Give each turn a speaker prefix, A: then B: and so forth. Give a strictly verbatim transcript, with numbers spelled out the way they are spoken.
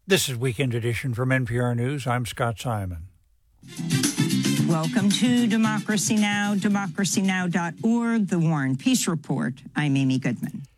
A: This is Weekend Edition from N P R News. I'm Scott Simon.
B: Welcome to Democracy Now!, democracy now dot org, The War and Peace Report. I'm Amy Goodman.